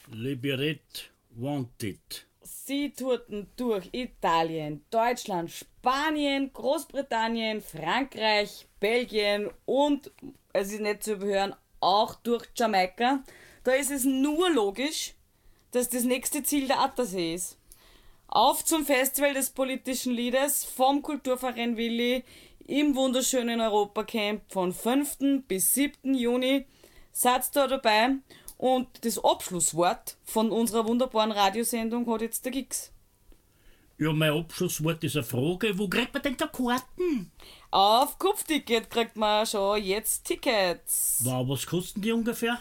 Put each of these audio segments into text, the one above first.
Liberette Wanted. Sie tourten durch Italien, Deutschland, Spanien, Großbritannien, Frankreich, Belgien und, es ist nicht zu überhören, auch durch Jamaika. Da ist es nur logisch, dass das nächste Ziel der Attersee ist. Auf zum Festival des politischen Liedes vom Kulturverein Willi im wunderschönen Europacamp von 5. bis 7. Juni. Seid da dabei. Und das Abschlusswort von unserer wunderbaren Radiosendung hat jetzt der Gix. Ja, mein Abschlusswort ist eine Frage. Wo kriegt man denn da Karten? Auf Kopfticket kriegt man schon jetzt Tickets. Wow, was kosten die ungefähr?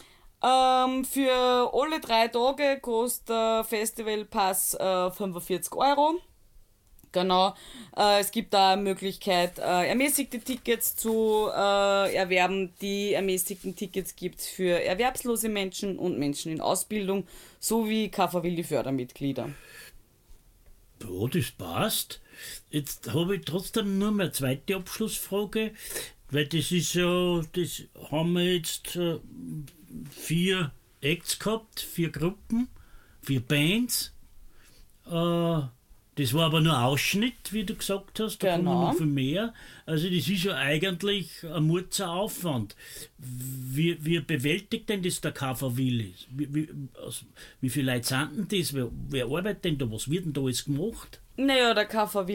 Für alle 3 Tage kostet der Festivalpass 45 Euro. Genau. Es gibt da eine Möglichkeit, ermäßigte Tickets zu erwerben. Die ermäßigten Tickets gibt's für erwerbslose Menschen und Menschen in Ausbildung sowie KfW-Fördermitglieder. Ja, das passt. Jetzt habe ich trotzdem nur mehr eine zweite Abschlussfrage, weil das ist ja, das haben wir jetzt 4 Acts gehabt, 4 Gruppen, 4 Bands. Das war aber nur ein Ausschnitt, wie du gesagt hast, da Genau. kommen noch viel mehr. Also das ist ja eigentlich ein Murzer Aufwand. Wie bewältigt denn das der KfW? Wie viele Leute sind denn das? Wer arbeitet denn da? Was wird denn da alles gemacht? Naja, der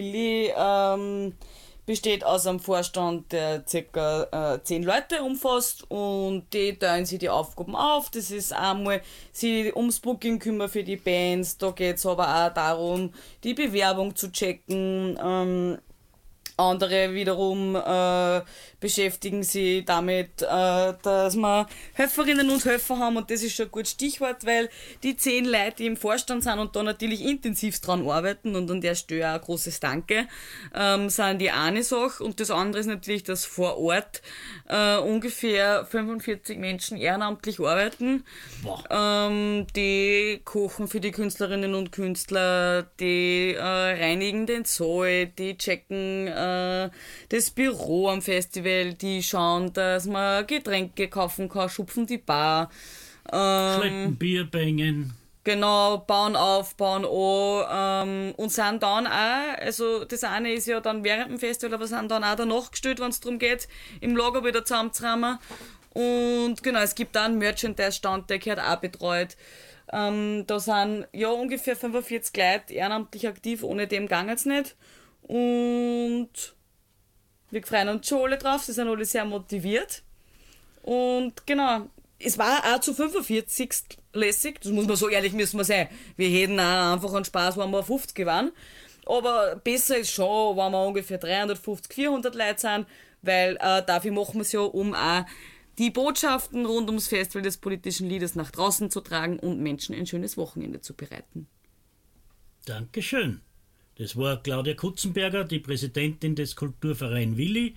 KfW besteht aus einem Vorstand, der ca. 10 Leute umfasst und die teilen sich die Aufgaben auf. Das ist einmal, sie ums Booking kümmern für die Bands, da geht's aber auch darum, die Bewerbung zu checken. Andere wiederum beschäftigen sich damit, dass wir Helferinnen und Helfer haben, und das ist schon ein gutes Stichwort, weil die 10 Leute, die im Vorstand sind und da natürlich intensiv dran arbeiten, und an der Stelle auch ein großes Danke, sind die eine Sache, und das andere ist natürlich, dass vor Ort ungefähr 45 Menschen ehrenamtlich arbeiten. Boah. Die kochen für die Künstlerinnen und Künstler, die reinigen den Saal, die checken das Büro am Festival, die schauen, dass man Getränke kaufen kann, schupfen die Bar. Schleppen Bierbängen. Genau, bauen auf, bauen an, und sind dann auch, also das eine ist ja dann während dem Festival, aber sind dann auch danach gestellt, wenn es darum geht, im Lager wieder zusammenzuräumen. Und genau, es gibt auch einen Merchandise-Stand, der gehört auch betreut. Da sind ja ungefähr 45 Leute ehrenamtlich aktiv, ohne dem geht's nicht. Und wir freuen uns schon alle drauf, sie sind alle sehr motiviert. Und genau, es war auch zu 45 lässig, das muss man so ehrlich müssen wir sein. Wir hätten auch einfach einen Spaß, wenn wir 50 waren. Aber besser ist schon, wenn wir ungefähr 350, 400 Leute sind, weil dafür machen wir es ja, um auch die Botschaften rund ums Festival des politischen Liedes nach draußen zu tragen und Menschen ein schönes Wochenende zu bereiten. Dankeschön. Das war Claudia Kutzenberger, die Präsidentin des Kulturverein Willi,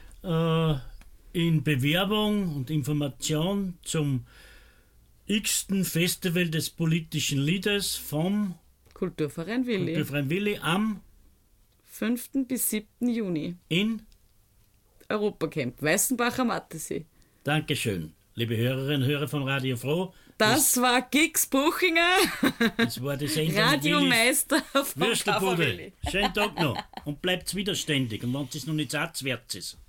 in Bewerbung und Information zum x-ten Festival des politischen Liedes vom Kulturverein Willi am 5. bis 7. Juni in Europacamp, Weißenbach am Attersee. Dankeschön, liebe Hörerinnen und Hörer von Radio Froh. Das war Gix Buchinger, Das war die Sendung Radiomeister von Würstelbude. KfW. Schönen Tag noch und bleibt widerständig, und wenn es noch nicht satt wird, ist.